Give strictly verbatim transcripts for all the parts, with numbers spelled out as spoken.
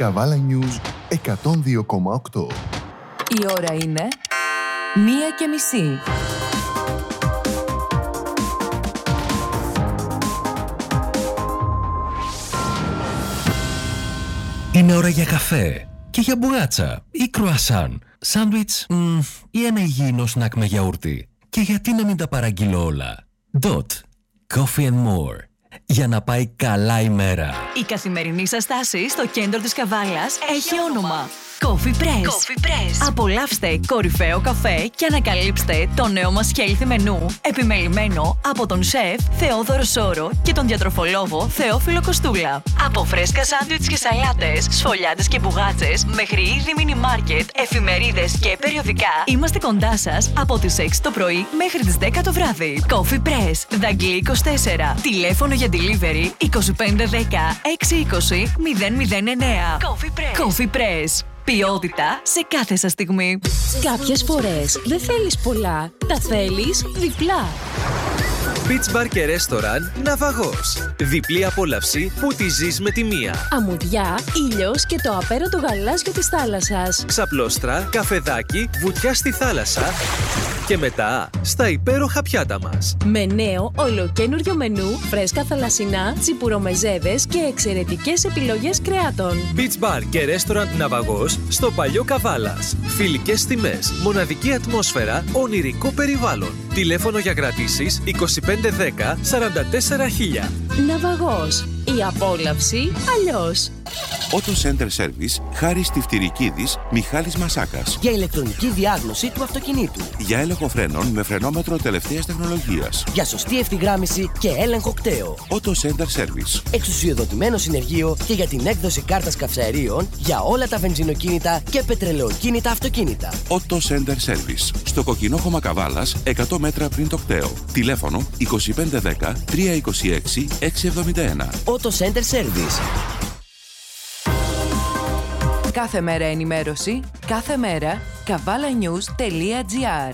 Καβάλα News εκατόν δύο κόμμα οκτώ. Η ώρα είναι μία και μισή. Είναι ώρα για καφέ και για μπουγάτσα ή κρουασάν, σάντουιτς μ, ή ένα υγιεινό σνακ με γιαούρτι. Και γιατί να μην τα παραγγείλω όλα. Dot. Coffee and more. Για να πάει καλά η μέρα. Η καθημερινή σας στάση στο κέντρο της Καβάλας έχει όνομα Coffee Press. Coffee Press. Απολαύστε κορυφαίο καφέ και ανακαλύψτε το νέο μας healthy μενού, επιμελημένο από τον σεφ Θεόδωρο Σόρο και τον διατροφολόγο Θεόφιλο Κοστούλα. Από φρέσκα σάντουιτς και σαλάτες, σφολιάτες και μπουγάτσες, μέχρι είδη μίνι μάρκετ, εφημερίδες και περιοδικά, είμαστε κοντά σας από τις έξι το πρωί μέχρι τις δέκα το βράδυ. Coffee Press, Δαγκλή είκοσι τέσσερα. Τηλέφωνο για delivery είκοσι πέντε δέκα έξι είκοσι μηδέν μηδέν εννέα. Coffee Press. Coffee Press. Ποιότητα σε κάθε σας στιγμή. Κάποιες φορές δεν θέλεις πολλά, τα θέλεις διπλά. Beach Bar και Restaurant Ναυαγός. Διπλή απόλαυση που τη ζεις με τη μία. Αμμουδιά, ήλιος και το απέραντο γαλάζιο της θάλασσας. Ξαπλώστρα, καφεδάκι, βουτιά στη θάλασσα και μετά στα υπέροχα πιάτα μας. Με νέο ολοκένουργιο μενού, φρέσκα θαλασσινά, τσιπουρομεζέδες και εξαιρετικές επιλογές κρεάτων. Beach Bar και Restaurant Ναυαγός στο Παλιό Καβάλας. Φιλικές τιμές, μοναδική ατμόσφαιρα, ονειρικό περιβάλλον. Τηλέφωνο για κρατήσεις είκοσι πέντε δέκα σαράντα τέσσερα χίλια. Ναυαγός. Η απόλαυση αλλιώς. Auto Center Service, Χάρης Τυφτυρικίδης, Μιχάλης Μασάκας. Για ηλεκτρονική διάγνωση του αυτοκινήτου. Για έλεγχο φρένων με φρενόμετρο τελευταίας τεχνολογίας. Για σωστή ευθυγράμμιση και έλεγχο κταίο. Auto Center Service. Εξουσιοδοτημένο συνεργείο και για την έκδοση κάρτας καυσαερίων για όλα τα βενζινοκίνητα και πετρελαιοκίνητα αυτοκίνητα. Auto Center Service. Στο Κοκκινόχωμα Καβάλας, εκατό μέτρα πριν το κταίο. Τηλέφωνο είκοσι πέντε δέκα τριακόσια είκοσι έξι εξακόσια εβδομήντα ένα. Auto Center Service. Κάθε μέρα ενημέρωση, κάθε μέρα καβάλα νιους τελεία τζι άρ.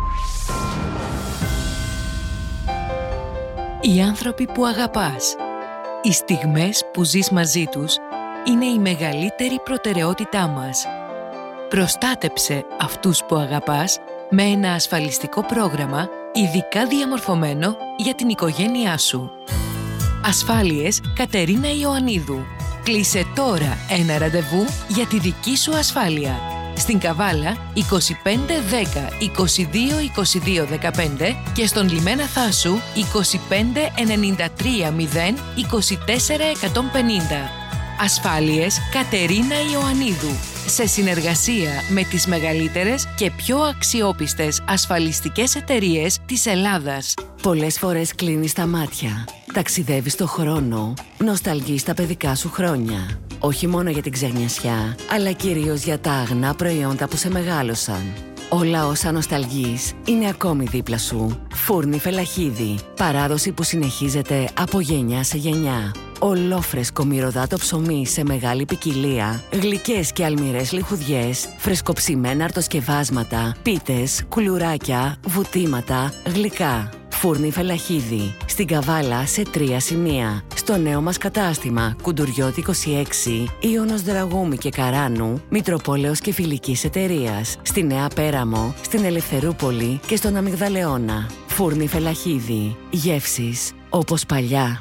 Οι άνθρωποι που αγαπάς, οι στιγμές που ζεις μαζί τους είναι η μεγαλύτερη προτεραιότητά μας. Προστάτεψε αυτούς που αγαπάς με ένα ασφαλιστικό πρόγραμμα ειδικά διαμορφωμένο για την οικογένειά σου. Ασφάλειες Κατερίνα Ιωαννίδου. Κλείσε τώρα ένα ραντεβού για τη δική σου ασφάλεια. Στην Καβάλα είκοσι πέντε δέκα είκοσι δύο είκοσι δύο δεκαπέντε και στον Λιμένα Θάσου είκοσι πέντε ενενήντα τρία μηδέν είκοσι τέσσερα εκατόν πενήντα. Ασφάλειες Κατερίνα Ιωαννίδου. Σε συνεργασία με τις μεγαλύτερες και πιο αξιόπιστες ασφαλιστικές εταιρείες της Ελλάδας. Πολλές φορές κλείνεις τα μάτια, ταξιδεύεις στο χρόνο, νοσταλγείς τα παιδικά σου χρόνια. Όχι μόνο για την ξενιασιά, αλλά κυρίως για τα αγνά προϊόντα που σε μεγάλωσαν. Όλα όσα νοσταλγείς είναι ακόμη δίπλα σου. Φούρνη Φελαχίδη. Παράδοση που συνεχίζεται από γενιά σε γενιά. Ολόφρεσκο μυρωδάτο ψωμί σε μεγάλη ποικιλία, γλυκές και αλμυρές λιχουδιές, φρεσκοψημένα αρτοσκευάσματα, πίτες, κουλουράκια, βουτήματα, γλυκά. Φούρνη Φελαχίδη. Στην Καβάλα σε τρία σημεία. Στο νέο μας κατάστημα Κουντουριώτη είκοσι έξι, Ίωνος Δραγούμη και Καράνου, Μητροπόλεως και Φιλικής Εταιρείας. Στη Νέα Πέραμο, στην Ελευθερούπολη και στον Αμυγδαλεώνα. Φούρνη Φελαχίδη. Γεύσεις όπως παλιά.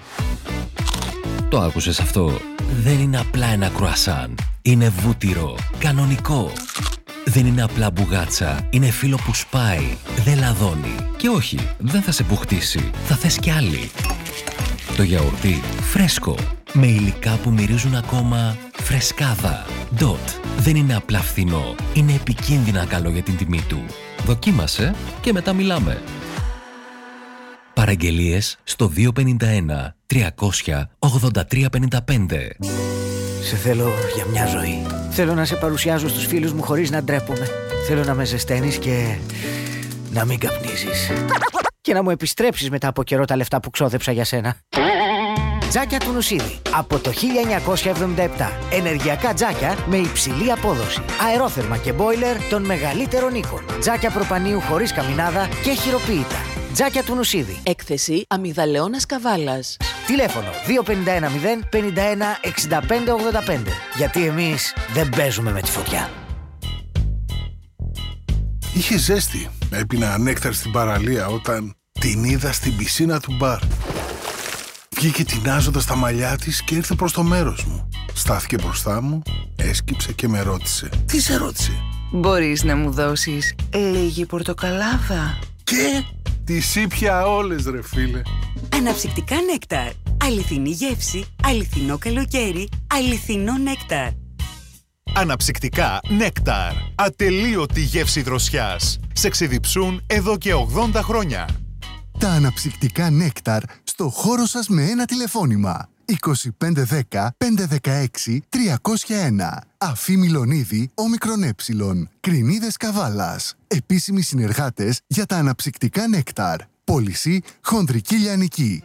Το άκουσες αυτό? Δεν είναι απλά ένα κρουασάν. Είναι βούτυρο. Κανονικό. Δεν είναι απλά μπουγάτσα. Είναι φύλλο που σπάει. Δεν λαδώνει. Και όχι, δεν θα σε μπουχτίσει. Θα θες κι άλλη. Το γιαουρτί φρέσκο. Με υλικά που μυρίζουν ακόμα φρεσκάδα. Dot. Δεν είναι απλά φθηνό. Είναι επικίνδυνα καλό για την τιμή του. Δοκίμασε και μετά μιλάμε. Παραγγελίες στο δύο πέντε ένα τριακόσια ογδόντα τρία πενήντα πέντε. Σε θέλω για μια ζωή. Θέλω να σε παρουσιάζω στους φίλους μου χωρίς να ντρέπομαι. Θέλω να με ζεσταίνεις και να μην καπνίζεις. Και να μου επιστρέψεις μετά από καιρό τα λεφτά που ξόδεψα για σένα. Τζάκια του Νουσίδη. Από το χίλια εννιακόσια εβδομήντα επτά. Ενεργειακά τζάκια με υψηλή απόδοση. Αερόθερμα και μπόιλερ των μεγαλύτερων οίκων. Τζάκια προπανίου χωρίς καμινάδα και χειροποίητα. Τζάκια του Νουσίδη. Έκθεση αμυγδαλαιώνας Καβάλας. Τηλέφωνο δύο πέντε ένα μηδέν πενήντα ένα εξήντα πέντε ογδόντα πέντε. Γιατί εμείς δεν παίζουμε με τη φωτιά. Είχε ζέστη. Έπινα νέκταρ στην παραλία όταν την είδα στην πισίνα του μπαρ. Βγήκε τεινάζοντας τα μαλλιά της και ήρθε προς το μέρος μου. Στάθηκε μπροστά μου, έσκυψε και με ρώτησε. Τι σε ρώτησε? Μπορείς να μου δώσεις λίγη πορτοκαλάδα? Και τις ήπια όλες, ρε φίλε. Αναψυκτικά νέκταρ. Αληθινή γεύση, αληθινό καλοκαίρι, αληθινό νέκταρ. Αναψυκτικά νέκταρ. Ατελείωτη γεύση δροσιάς. Σε ξεδιψούν εδώ και ογδόντα χρόνια. Τα αναψυκτικά νέκταρ στο χώρο σας με ένα τηλεφώνημα. είκοσι πέντε δέκα πεντακόσια δεκαέξι τριακόσια ένα. Αφή Μιλονίδη, όμικρον έψιλον. Κρινίδες Καβάλας. Επίσημοι συνεργάτες για τα αναψυκτικά νέκταρ. Πώληση Χονδρική Λιανική.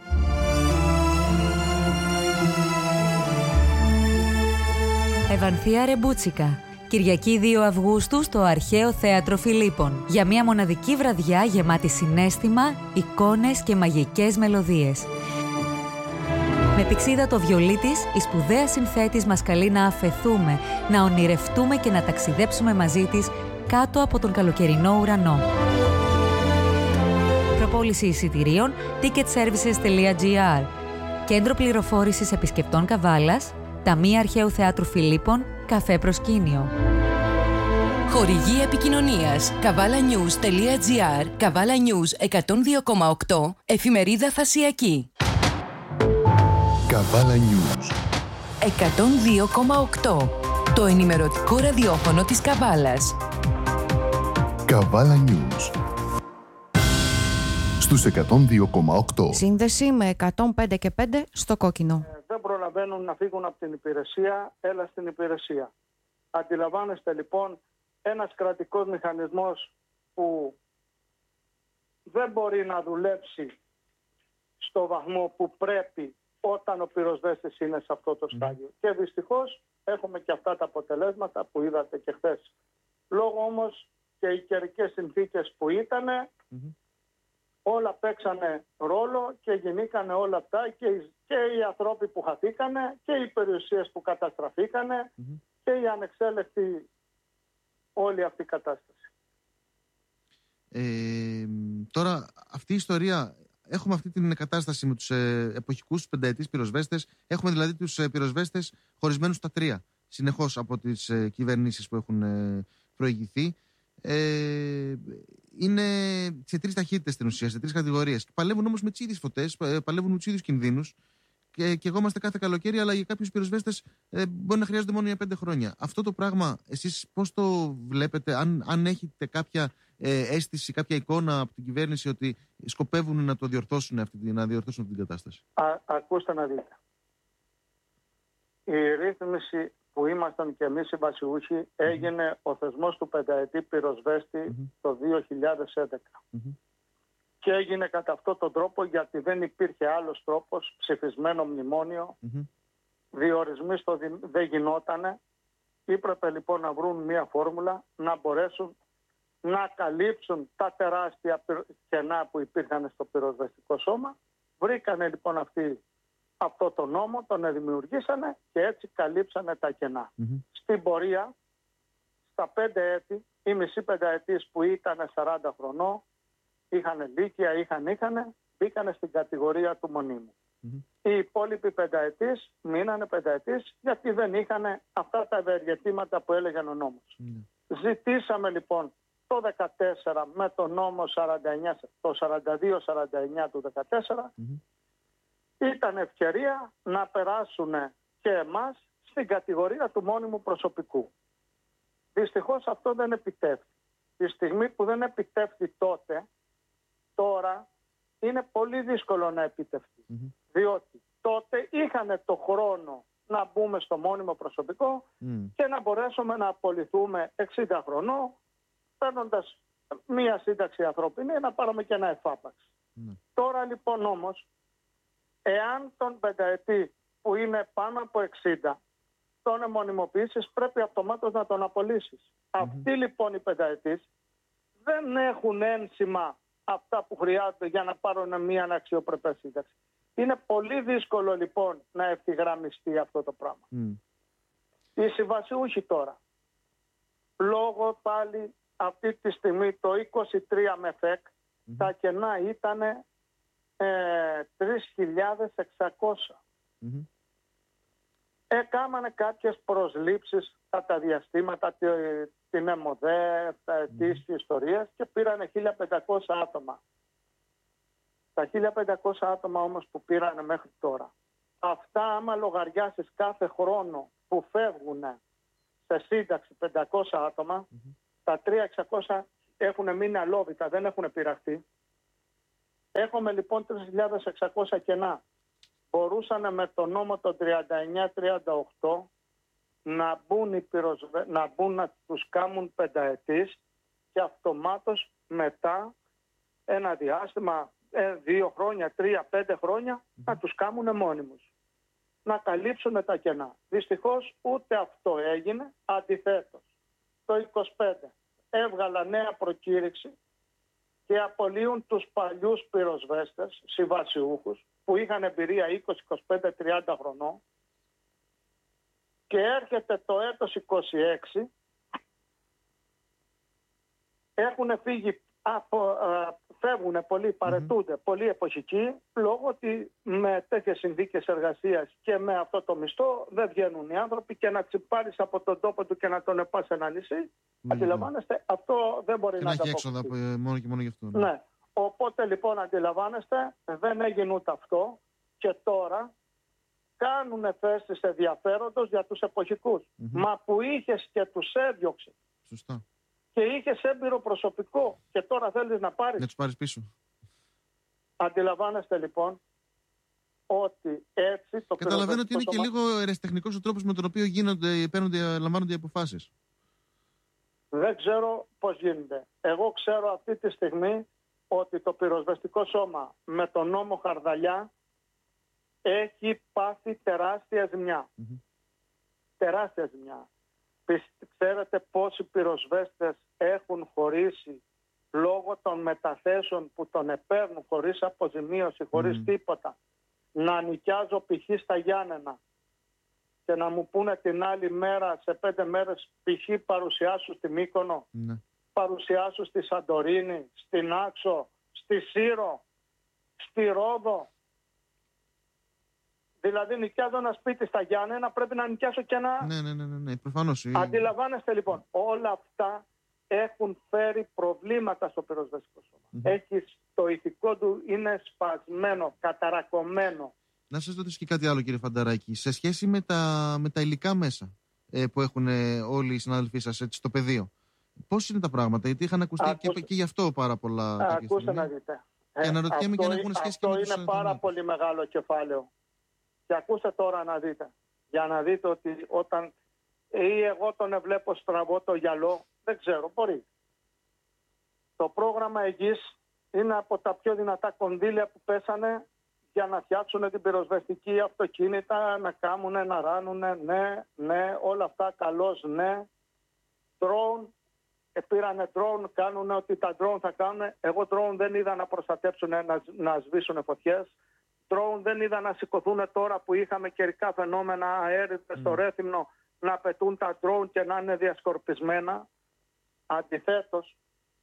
Ευανθία Ρεμπούτσικα. Κυριακή δύο Αυγούστου στο Αρχαίο Θέατρο Φιλίππων. Για μια μοναδική βραδιά γεμάτη συναίσθημα, εικόνες και μαγικές μελωδίες. Με πηξίδα το βιολί της, η σπουδαία συνθέτης μας καλεί να αφεθούμε, να ονειρευτούμε και να ταξιδέψουμε μαζί της κάτω από τον καλοκαιρινό ουρανό. Προπόληση εισιτηρίων ticketservices τελεία gr. Κέντρο πληροφόρησης επισκεπτών Καβάλας, Ταμεία Αρχαίου Θεάτρου Φιλίππων, καφέ προσκήνιο. Χορηγή επικοινωνίας καβάλα-news τελεία gr, Καβάλα News εκατόν δύο κόμμα οκτώ, εφημερίδα Θασιακή. Καβάλα News εκατόν δύο κόμμα οκτώ, το ενημερωτικό ραδιόφωνο της Καβάλας. Καβάλα News στους εκατόν δύο κόμμα οκτώ. Σύνδεση με εκατόν πέντε και πέντε στο κόκκινο. Ε, δεν προλαβαίνουν να φύγουν από την υπηρεσία, έλα στην υπηρεσία. Αντιλαμβάνεστε λοιπόν, ένας κρατικός μηχανισμός που δεν μπορεί να δουλέψει στο βαθμό που πρέπει όταν ο πυροσβέστης είναι σε αυτό το στάδιο. Mm. Και δυστυχώς έχουμε και αυτά τα αποτελέσματα που είδατε και χθες. Λόγω όμως και οι καιρικές συνθήκες που ήταν, mm-hmm. όλα παίξανε ρόλο και γεννήκανε όλα αυτά και οι, και οι ανθρώποι που χαθήκανε και οι περιουσίες που καταστραφήκανε mm-hmm. και η ανεξέλεκτη όλη αυτή η κατάσταση. Ε, τώρα αυτή η ιστορία, έχουμε αυτή την κατάσταση με τους ε, εποχικούς πενταετής πυροσβέστες, έχουμε δηλαδή τους ε, πυροσβέστες χωρισμένους στα τρία συνεχώς από τις ε, κυβερνήσεις που έχουν ε, προηγηθεί. Ε, είναι σε τρεις ταχύτητες στην ουσία, σε τρεις κατηγορίες. Παλεύουν όμως με τις ίδιες φωτές, παλεύουν με τους ίδιους κινδύνους και, και εγώ είμαστε κάθε καλοκαίρι, αλλά για κάποιους πυροσβέστες ε, μπορεί να χρειάζονται μόνο για πέντε χρόνια. Αυτό το πράγμα, εσείς πώς το βλέπετε, αν, αν έχετε κάποια ε, αίσθηση, κάποια εικόνα από την κυβέρνηση ότι σκοπεύουν να το διορθώσουν αυτή, να διορθώσουν αυτή την κατάσταση? Α, ακούστε να δείτε. Η ρύθμιση που ήμασταν και εμείς οι βασιούχοι mm-hmm. έγινε ο θεσμός του πενταετή πυροσβέστη mm-hmm. το δύο χιλιάδες έντεκα. Mm-hmm. Και έγινε κατά αυτόν τον τρόπο γιατί δεν υπήρχε άλλος τρόπος, ψηφισμένο μνημόνιο, mm-hmm. διορισμοί στο δι... δεν γινότανε. Έπρεπε λοιπόν να βρουν μια φόρμουλα να μπορέσουν να καλύψουν τα τεράστια κενά που υπήρχαν στο πυροσβεστικό σώμα. Βρήκανε λοιπόν αυτοί αυτό το νόμο, τον δημιουργήσανε και έτσι καλύψανε τα κενά. Mm-hmm. Στην πορεία, στα πέντε έτη, οι μισοί πενταετής που ήταν σαράντα χρονών, είχαν λύκεια, είχαν, είχαν, μπήκανε στην κατηγορία του μονίμου. Mm-hmm. Οι υπόλοιποι πενταετής μείνανε πενταετής γιατί δεν είχαν αυτά τα ευεργετήματα που έλεγε ο νόμος. Mm-hmm. Ζητήσαμε λοιπόν το δεκατέσσερα με το νόμο σαράντα εννιά, το σαράντα δύο σαράντα εννιά του δεκατέσσερα, mm-hmm. ήταν ευκαιρία να περάσουν και εμάς στην κατηγορία του μόνιμου προσωπικού. Δυστυχώς αυτό δεν επιτεύχθη. Τη στιγμή που δεν επιτεύχθη τότε, τώρα είναι πολύ δύσκολο να επιτευχθεί. Mm-hmm. Διότι τότε είχαν το χρόνο να μπούμε στο μόνιμο προσωπικό mm. και να μπορέσουμε να απολυθούμε εξήντα χρονών, παίρνοντας μία σύνταξη ανθρώπινη, να πάρουμε και ένα εφάπαξ. Mm. Τώρα λοιπόν όμως, εάν τον πενταετή που είναι πάνω από εξήντα τον αιμονιμοποιήσεις, πρέπει αυτομάτως να τον απολύσεις. Mm-hmm. Αυτοί λοιπόν οι πενταετής δεν έχουν ένσημα αυτά που χρειάζονται για να πάρουν μια αξιοπρεπή σύνταξη. Είναι πολύ δύσκολο λοιπόν να ευθυγραμμιστεί αυτό το πράγμα. Mm. Οι συμβασιούχοι τώρα, λόγω πάλι αυτή τη στιγμή το είκοσι τρία με ΦΕΚ, mm-hmm. τα κενά ήταν ε, τρεις χιλιάδες εξακόσια. Mm-hmm. Έκαναν κάποιες προσλήψεις κατά διαστήματα, την ΕΜΟΔΕ, τις mm. ιστορίες και πήρανε χίλια πεντακόσια άτομα. Τα χίλια πεντακόσια άτομα όμως που πήρανε μέχρι τώρα, αυτά άμα λογαριάσεις κάθε χρόνο που φεύγουν σε σύνταξη πεντακόσια άτομα, mm-hmm. τα τρεις χιλιάδες εξακόσια έχουν μείνει αλόβητα, δεν έχουν πειραχτεί. Έχουμε λοιπόν τρεις χιλιάδες εξακόσια κενά. Μπορούσαν με το νόμο το τριάντα εννιά τριάντα οκτώ να μπουν, οι πυροσβε... να, μπουν να τους κάνουν πενταετής και αυτομάτως μετά ένα διάστημα, ε, δύο χρόνια, τρία, πέντε χρόνια mm. να τους κάνουν μόνιμους. Να καλύψουν τα κενά. Δυστυχώς ούτε αυτό έγινε, αντιθέτως. Το είκοσι πέντε έβγαλα νέα προκήρυξη και απολύουν τους παλιούς πυροσβέστες, συμβασιούχους, που είχαν εμπειρία είκοσι, είκοσι πέντε, τριάντα χρονών και έρχεται το έτος είκοσι έξι, έχουν φύγει, από, α, φεύγουν πολλοί, παρετούνται, mm-hmm. πολλοί εποχικοί, λόγω ότι με τέτοιες συνθήκες εργασίας και με αυτό το μισθό δεν βγαίνουν οι άνθρωποι και να τσιπάρεις από τον τόπο του και να τον επάς σε ένα νησί, mm-hmm. αντιλαμβάνεστε, αυτό δεν μπορεί και να έχει έξοδα μόνο και μόνο γι' αυτό. Ναι. ναι. Οπότε λοιπόν αντιλαμβάνεστε, δεν έγινε ούτε αυτό και τώρα κάνουν θέσεις ενδιαφέροντος για τους εποχικούς. Mm-hmm. Μα που είχες και τους έδιωξε. Σωστά. Και είχες έμπειρο προσωπικό και τώρα θέλεις να πάρεις. Να τους πάρεις πίσω. Αντιλαμβάνεστε λοιπόν ότι έτσι το καταλαβαίνω ότι είναι σώμα... και λίγο ερασιτεχνικός ο τρόπος με τον οποίο γίνονται, παίρνονται, λαμβάνονται οι αποφάσεις. Δεν ξέρω πώς γίνεται. Εγώ ξέρω αυτή τη στιγμή ότι το πυροσβεστικό σώμα με τον νόμο Χαρδαλιά έχει πάθει τεράστια ζημιά. Mm-hmm. Τεράστια ζημιά. Ξέρετε πόσοι πυροσβέστες έχουν χωρίσει λόγω των μεταθέσεων που τον επέρνουν χωρίς αποζημίωση, χωρίς mm. τίποτα. Να νοικιάζω π.χ. στα Γιάννενα και να μου πούνε την άλλη μέρα, σε πέντε μέρες, π.χ. παρουσιάσου στη Μύκονο, mm. παρουσιάσου στη Σαντορίνη, στην Άξο, στη Σύρο, στη Ρόδο. Δηλαδή νοικιάζω ένα σπίτι στα Γιάννενα, πρέπει να νοικιάσω και ένα... Ναι, ναι, ναι, ναι, ναι. Προφανώς. Αντιλαμβάνεστε λοιπόν, όλα αυτά έχουν φέρει προβλήματα στο πυροσβεστικό σώμα. Mm-hmm. Έχει, το ηθικό του είναι σπασμένο, καταρακωμένο. Να σας ρωτήσω και κάτι άλλο, κύριε Φανταράκη. Σε σχέση με τα, με τα υλικά μέσα ε, που έχουν ε, όλοι οι συνάδελφοί σας έτσι, στο πεδίο, πώς είναι τα πράγματα? Γιατί είχαν ακουστεί Ακούς... και, και γι' αυτό πάρα πολλά. Ακούστε να δείτε. Και αναρωτιέμαι και αν έχουν σχέση αυτό και με είναι τους πάρα πολύ μεγάλο κεφάλαιο. Και ακούστε τώρα να δείτε. Για να δείτε ότι όταν ή εγώ τον βλέπω στραβό το γυαλό, δεν ξέρω, μπορεί. Το πρόγραμμα Αιγής είναι από τα πιο δυνατά κονδύλια που πέσανε για να φτιάξουν την πυροσβεστική αυτοκίνητα, να κάνουν, να ράνουν, ναι, ναι, όλα αυτά καλώς, ναι. Drone, πήρανε drone, κάνουν ότι τα drone θα κάνουν. Εγώ drone δεν είδα να προστατέψουν, να, να σβήσουν φωτιές. Drone δεν είδα να σηκωθούν τώρα που είχαμε καιρικά φαινόμενα αέριδες mm. στο Ρέθυμνο, να πετούν τα drone και να είναι διασκορπισμένα. Αντιθέτως,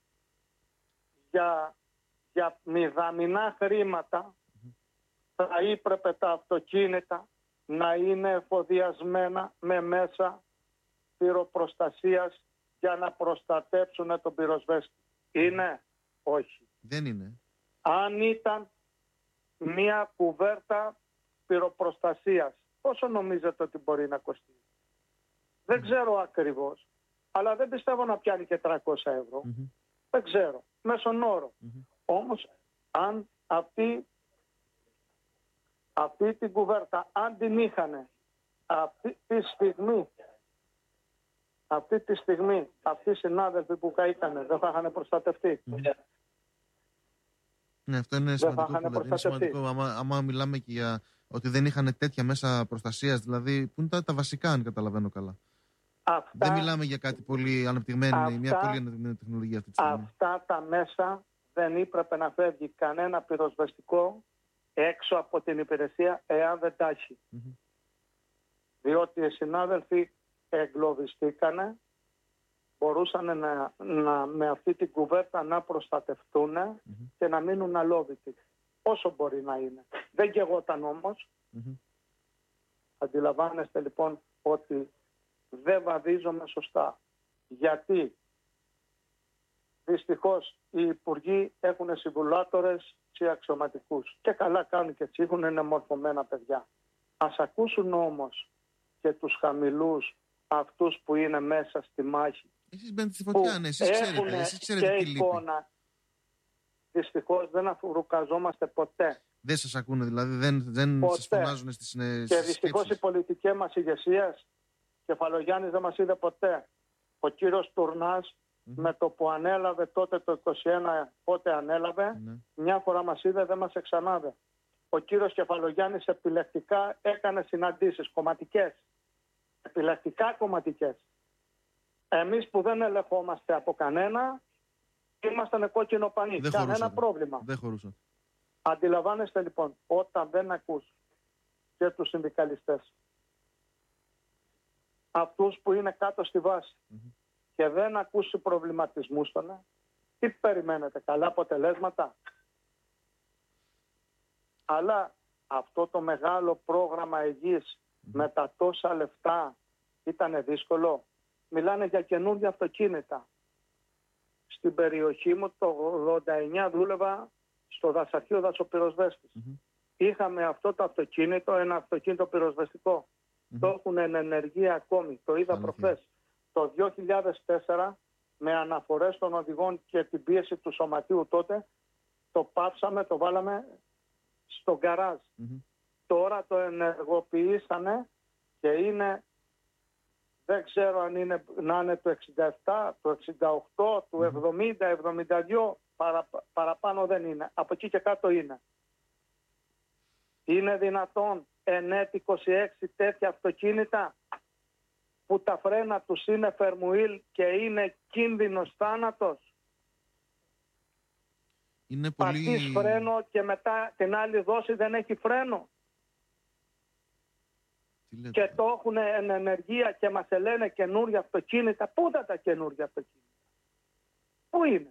για, για μηδαμινά χρήματα mm. θα έπρεπε τα αυτοκίνητα να είναι εφοδιασμένα με μέσα πυροπροστασίας για να προστατέψουν τον πυροσβέστη. Είναι? Όχι. Δεν είναι. Αν ήταν μία κουβέρτα πυροπροστασίας, πόσο νομίζετε ότι μπορεί να κοστίσει? Δεν ξέρω ακριβώς, αλλά δεν πιστεύω να πιάνει και τριακόσια ευρώ. Mm-hmm. Δεν ξέρω, μέσον όρο. Mm-hmm. Όμως, αν αυτή, αυτή την κουβέρτα, αν την είχανε αυτή τη στιγμή, αυτή τη στιγμή, αυτοί οι συνάδελφοι που καήκανε, δεν θα είχαν προστατευτεί. Mm-hmm. Ναι, αυτό είναι σημαντικό. Είναι σημαντικό. Άμα, άμα μιλάμε και για ότι δεν είχαν τέτοια μέσα προστασίας, δηλαδή που είναι τα, τα βασικά, αν καταλαβαίνω καλά. Αυτά, δεν μιλάμε για κάτι πολύ αναπτυγμένο, μια πολύ αναπτυγμένη τεχνολογία αυτή τη στιγμή. Αυτά τα μέσα δεν έπρεπε να φεύγει κανένα πυροσβεστικό έξω από την υπηρεσία εάν δεν τα έχει. Mm-hmm. Διότι οι συνάδελφοι εγκλωβιστήκανε, μπορούσαν να, να, με αυτή την κουβέρτα να προστατευτούν mm-hmm. και να μείνουν αλόβητοι. Όσο μπορεί να είναι. Δεν γεγόταν όμως. Mm-hmm. Αντιλαμβάνεστε λοιπόν ότι δεν βαδίζομαι σωστά. Γιατί δυστυχώς οι υπουργοί έχουν συμβουλάτορες και αξιωματικούς. Και καλά κάνουν και έτσι, έχουν είναι μορφωμένα παιδιά. Ας ακούσουν όμως και τους χαμηλούς, αυτούς που είναι μέσα στη μάχη. Εσείς μπαίνετε στη φωτιά, ναι, εσείς ξέρετε, εσείς ξέρετε τι λείπει. Δυστυχώς δεν αφουρουκαζόμαστε ποτέ. Δεν σας ακούνε δηλαδή, δεν, δεν σας φωνάζουν στις σκέψεις. Και δυστυχώς η πολιτική μας ηγεσία, Κεφαλογιάννης δεν μας είδε ποτέ. Ο κύριος Τουρνάς mm-hmm. με το που ανέλαβε τότε το είκοσι ένα, πότε ανέλαβε, mm-hmm. μια φορά μας είδε, δεν μας εξανάδε. Ο κύριος Κεφαλογιάννης επιλεκτικά έκανε συναντήσεις κομματικές. Επιλεκτικά κομματικές. Εμείς που δεν ελεγχόμαστε από κανένα, ήμασταν κόκκινο πανί. Κανένα χωρούσατε. Πρόβλημα. Δεν χωρούσα. Αντιλαμβάνεστε λοιπόν, όταν δεν ακούς και τους συνδικαλιστές, αυτούς που είναι κάτω στη βάση mm-hmm. και δεν ακούσει προβληματισμούς των, τι περιμένετε, καλά αποτελέσματα? Αλλά αυτό το μεγάλο πρόγραμμα υγιής mm-hmm. με τα τόσα λεφτά ήταν δύσκολο. Μιλάνε για καινούργια αυτοκίνητα. Στην περιοχή μου το ογδόντα εννιά δούλευα στο δασαρχείο δασοπυροσβέστης. Mm-hmm. Είχαμε αυτό το αυτοκίνητο, ένα αυτοκίνητο πυροσβεστικό. Mm-hmm. Το έχουν εν ενεργεία ακόμη. Το είδα προχθές. Το δύο χιλιάδες τέσσερα με αναφορές των οδηγών και την πίεση του σωματείου τότε το πάψαμε, το βάλαμε στο γκαράζ. Mm-hmm. Τώρα το ενεργοποιήσανε και είναι, δεν ξέρω αν είναι να είναι το εξήντα επτά, το εξήντα οκτώ, το εβδομήντα, εβδομήντα δύο, παρα, παραπάνω δεν είναι. Από εκεί και κάτω είναι. Είναι δυνατόν εν έτη είκοσι έξι τέτοια αυτοκίνητα που τα φρένα τους είναι φερμουήλ και είναι κίνδυνος θάνατος? Είναι πολύ... Πατείς φρένο και μετά την άλλη δόση δεν έχει φρένο. Και το έχουν εν ενεργεία και μας λένε καινούργια αυτοκίνητα. Πού ήταν τα καινούργια αυτοκίνητα? Πού είναι?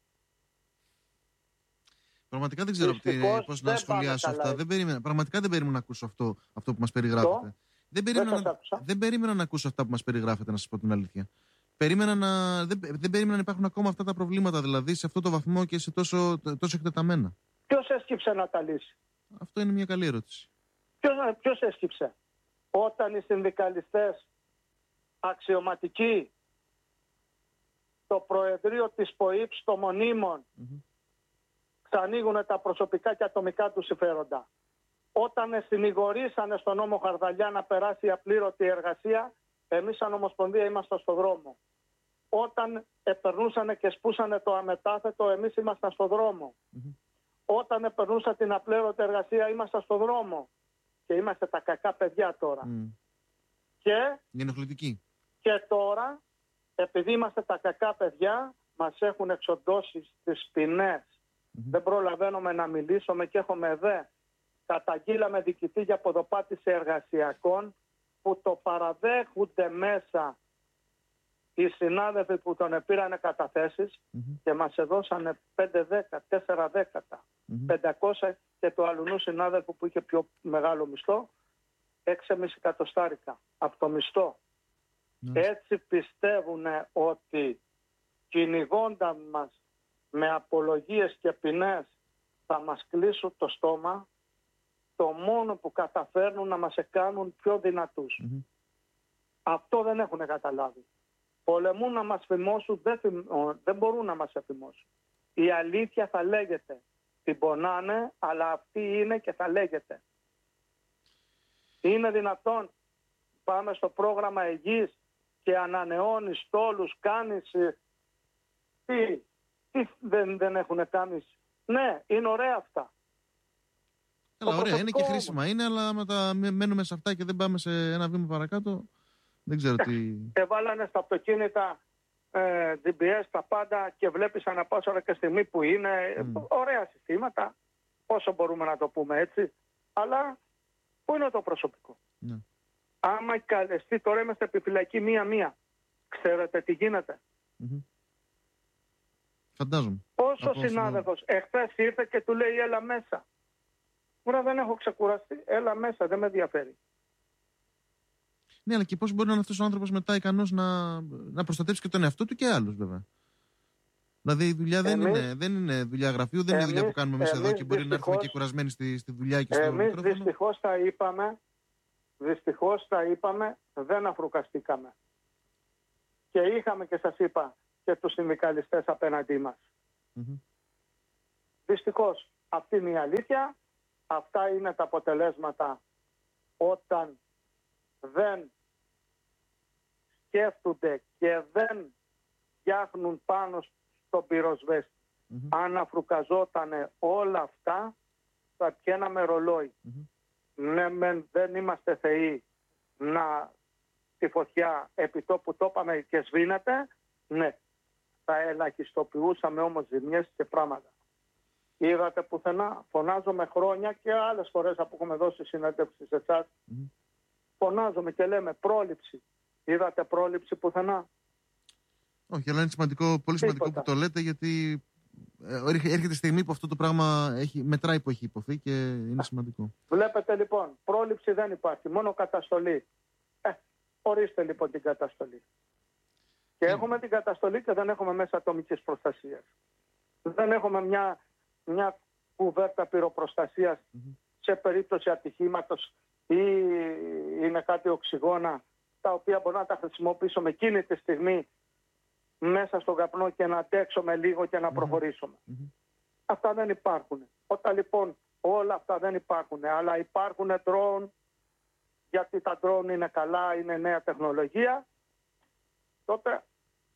Πραγματικά δεν ξέρω πώς να σχολιάσω αυτά. Δεν περίμενα, πραγματικά δεν περίμενα να ακούσω αυτό, αυτό που μας περιγράφετε. Δεν περίμενα, δεν, να, δεν περίμενα να ακούσω αυτά που μας περιγράφετε, να σας πω την αλήθεια. Περίμενα να, δεν, δεν περίμενα να υπάρχουν ακόμα αυτά τα προβλήματα, δηλαδή σε αυτό το βαθμό και σε τόσο, τόσο εκτεταμένα. Ποιος έσκυψε να τα λύσει? Αυτό είναι μια καλή ερώτηση. Ποιος, ποιος έσκυψε? Όταν οι συνδικαλιστές αξιωματικοί, το Προεδρείο της ΠΟΗΠ στο Μονίμων, mm-hmm. ξανοίγουν τα προσωπικά και ατομικά του συμφέροντα. Όταν συνηγορήσανε στον νόμο Χαρδαλιά να περάσει η απλήρωτη εργασία, εμείς σαν Ομοσπονδία ήμασταν στο δρόμο. Όταν επερνούσαν και σπούσανε το αμετάθετο, εμείς ήμασταν στο δρόμο. Mm-hmm. Όταν επερνούσαν την απλήρωτη εργασία, ήμασταν στο δρόμο. Και είμαστε τα κακά παιδιά τώρα. Mm. Και, και τώρα, επειδή είμαστε τα κακά παιδιά, μας έχουν εξοντώσει στις ποινές. Mm-hmm. Δεν προλαβαίνουμε να μιλήσουμε και έχουμε δε. Καταγγείλαμε διοικητή για ποδοπάτηση εργασιακών που το παραδέχονται μέσα οι συνάδελφοι που τον πήρανε καταθέσεις mm-hmm. και μας έδωσανε πέντε δέκα, τέσσερα δέκατα, mm-hmm. πεντακόσια και του αλλού συνάδελφου που είχε πιο μεγάλο μισθό, έξι και μισό εκατοστάρικα από το μισθό. Mm-hmm. Έτσι πιστεύουν ότι κυνηγώντα μας με απολογίες και ποινές θα μας κλείσουν το στόμα. Το μόνο που καταφέρνουν να μας κάνουν πιο δυνατούς. Mm-hmm. Αυτό δεν έχουν καταλάβει. Πολεμούν να μας φημώσουν, δεν, φημ... δεν μπορούν να μας εφημώσουν. Η αλήθεια θα λέγεται. Την πονάνε, αλλά αυτή είναι και θα λέγεται. Είναι δυνατόν πάμε στο πρόγραμμα υγιής και ανανεώνεις στόλους, κάνεις... Τι, τι δεν, δεν έχουν κάνει? Ναι, είναι ωραία αυτά. Καλά, ωραία, είναι και χρήσιμα είναι, αλλά άμα τα μένουμε σε αυτά και δεν πάμε σε ένα βήμα παρακάτω, δεν ξέρω τι... Εβάλανε στα αυτοκίνητα ε, τζι πι ες, τα πάντα και βλέπεις ανά πάσα ώρα και στιγμή που είναι. Mm. Ωραία συστήματα, όσο μπορούμε να το πούμε έτσι. Αλλά πού είναι το προσωπικό. Mm. Άμα καλεστεί, τώρα είμαστε επιφυλακή μία-μία. Ξέρετε τι γίνεται. Mm-hmm. Φαντάζομαι. Πόσο ο συνάδελφος εχθές ήρθε και του λέει έλα μέσα. Τώρα δεν έχω ξεκουραστεί, έλα μέσα, δεν με ενδιαφέρει. Ναι, αλλά και πώς μπορεί να είναι αυτός ο άνθρωπος μετά ικανός να, να προστατεύσει και τον εαυτό του και άλλους, βέβαια. Δηλαδή η δουλειά δεν, εμείς, είναι, δεν είναι δουλειά γραφείου, δεν εμείς, είναι δουλειά που κάνουμε εμείς εδώ και μπορεί να έρθουμε και κουρασμένοι στη, στη δουλειά και στο εμείς μικρόφωνο. Εμείς δυστυχώς τα είπαμε, δυστυχώς τα είπαμε, δεν αφρουκαστήκαμε. Και είχαμε και σας είπα και τους συνδικαλιστές απέναντί μας. Mm-hmm. Δυστυχώς αυτή είναι η αλήθεια, αυτά είναι τα αποτελέσματα όταν δεν σκέφτονται και δεν φτιάχνουν πάνω στον πυροσβέστη. Mm-hmm. Αν αφρουκαζότανε όλα αυτά, θα πιέναμε ρολόι. Mm-hmm. Ναι, μεν, δεν είμαστε θεοί να τη φωτιά επιτόπου το είπαμε και σβήνεται, ναι. Θα ελαχιστοποιούσαμε όμως ζημιές και πράγματα. Είδατε πουθενά, φωνάζομαι χρόνια και άλλες φορές που έχουμε δώσει συνέντευξη σε εσάς, mm-hmm. φωνάζομαι και λέμε πρόληψη. Είδατε πρόληψη πουθενά? Όχι, αλλά είναι σημαντικό, πολύ σημαντικό Τίποτα. Που το λέτε, γιατί έρχεται η στιγμή που αυτό το πράγμα έχει, μετράει που έχει υποθεί και είναι σημαντικό. Βλέπετε λοιπόν, πρόληψη δεν υπάρχει, μόνο καταστολή. Ε, ορίστε λοιπόν την καταστολή. Και yeah. έχουμε την καταστολή και δεν έχουμε μέσα ατομικής προστασίας. Δεν έχουμε μια, μια κουβέρτα πυροπροστασίας mm-hmm. σε περίπτωση ατυχήματος ή είναι κάτι οξυγόνα τα οποία μπορώ να τα χρησιμοποιήσουμε εκείνη τη στιγμή μέσα στον καπνό και να αντέξουμε λίγο και να mm-hmm. προχωρήσουμε. Mm-hmm. Αυτά δεν υπάρχουν. Όταν λοιπόν όλα αυτά δεν υπάρχουν, αλλά υπάρχουν drone, γιατί τα drone είναι καλά, είναι νέα τεχνολογία, τότε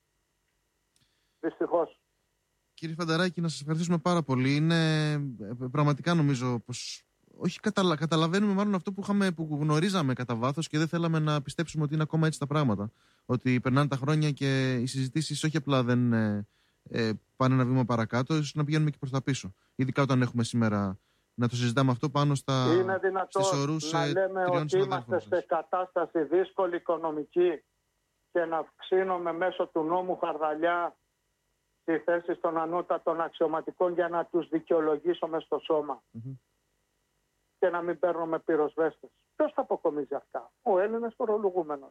δυστυχώς. Κύριε Φανταράκη, να σας ευχαριστήσουμε πάρα πολύ. Είναι πραγματικά νομίζω πως όχι καταλα... καταλαβαίνουμε μάλλον αυτό που, είχαμε, που γνωρίζαμε κατά βάθος και δεν θέλαμε να πιστέψουμε ότι είναι ακόμα έτσι τα πράγματα. Ότι περνάνε τα χρόνια και οι συζητήσεις όχι απλά δεν ε, ε, πάνε ένα βήμα παρακάτω, ίσως να πηγαίνουμε και προς τα πίσω. Ειδικά όταν έχουμε σήμερα να το συζητάμε αυτό πάνω στα είναι δυνατόν να λέμε ότι είμαστε σε κατάσταση δύσκολη οικονομική και να αυξήνουμε μέσω του νόμου χαρδαλιά τη θέση των ανώτατων αξιωματικών για να τους δικαιολογήσουμε στο σώμα. Mm-hmm. Και να μην παίρνουμε πυροσβέστες. Ποιος θα αποκομίζει αυτά? Ο Έλληνας φορολογούμενος.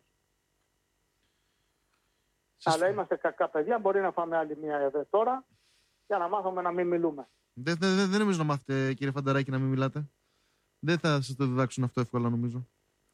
Σας... Αλλά είμαστε κακά παιδιά, μπορεί να φάμε άλλη μία εδώ τώρα για να μάθουμε να μην μιλούμε. Δεν, δεν, δεν νομίζω να μάθετε, κύριε Φανταράκη, να μην μιλάτε. Δεν θα σας το διδάξουν αυτό εύκολα, νομίζω.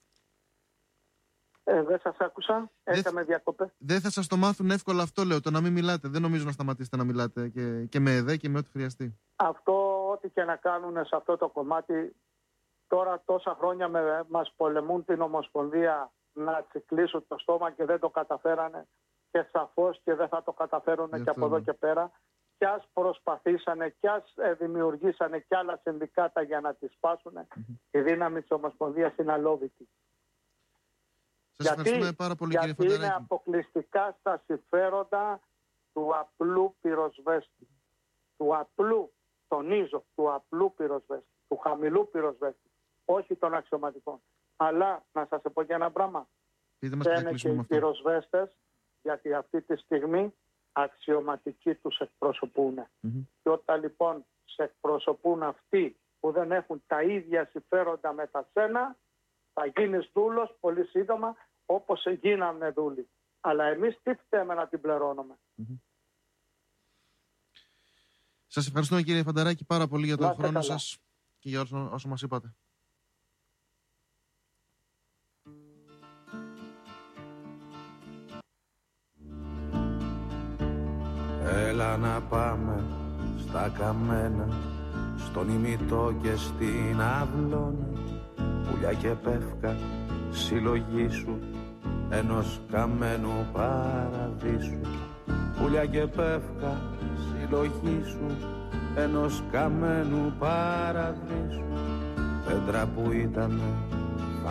Ε, δεν σας άκουσα, έκαμε διακοπές. Δεν θα σας το μάθουν εύκολα αυτό, λέω, το να μην μιλάτε. Δεν νομίζω να σταματήσετε να μιλάτε και, και με ΕΔΕ και με ό,τι χρειαστεί. Αυτό, ό,τι και να κάνουν σε αυτό το κομμάτι, τώρα τόσα χρόνια με, μας πολεμούν την Ομοσπονδία να τσικλίσουν το στόμα και δεν το καταφέρανε και σαφώς και δεν θα το καταφέρουν και από εδώ και πέρα. Κι ας προσπαθήσανε, κι ας δημιουργήσανε κι άλλα συνδικάτα για να τις σπάσουν, mm-hmm. η δύναμη της Ομοσπονδίας είναι αλόβητη. Σας γιατί, ευχαριστούμε πάρα πολύ, γιατί κύριε Φανταράκη. Είναι αποκλειστικά στα συμφέροντα του απλού πυροσβέστη. Του απλού, τονίζω, του απλού πυροσβέστη, του χαμηλού πυροσβέστη, όχι των αξιωματικών. Αλλά να σας πω και ένα πράγμα. Φταίνε και οι πυροσβέστες, γιατί αυτή τη στιγμή αξιωματικοί τους εκπροσωπούν. Mm-hmm. Και όταν λοιπόν σε εκπροσωπούν αυτοί που δεν έχουν τα ίδια συμφέροντα με τα σένα, θα γίνεις δούλος πολύ σύντομα όπως γίνανε δούλοι. Αλλά εμείς τι φταίμε να την πληρώνουμε? Mm-hmm. Σας ευχαριστούμε, κύριε Φανταράκη, πάρα πολύ για τον Λάστε χρόνο καλά. Σας και για όσο, όσο μας είπατε. Έλα να πάμε στα καμένα, στον ημιτό και στην αυλώνα, πουλιά και πεύκα συλλογή σου ενός καμένου παραδείσου. Πουλιά και πεύκα συλλογή σου ενός καμένου παραδείσου. Πέτρα που ήταν